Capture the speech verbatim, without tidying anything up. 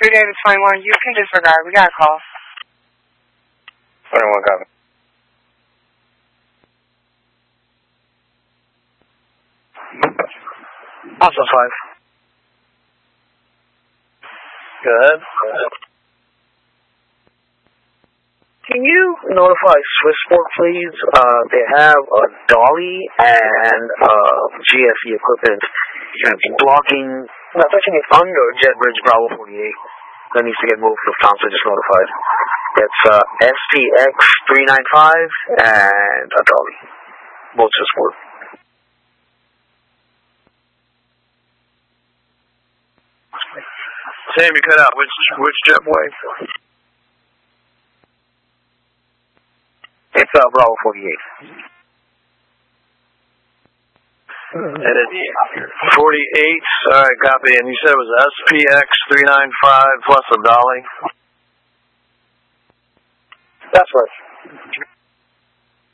three David twenty-one, you can disregard. We got a call. twenty-one, copy. Also five. Go ahead. Can you notify Swissport, please? Uh, they have a dolly and uh, G F E equipment blocking, not touching it under JetBridge Bravo forty-eight. That needs to get moved. Lufthansa just notified. It's uh, S T X three ninety-five and a dolly. Both Swissport. Sam, you cut out. Which which jetway? It's uh, Bravo forty-eight. And it's forty-eight. All right, copy. And you said it was S P X three ninety-five plus a dolly? That's right.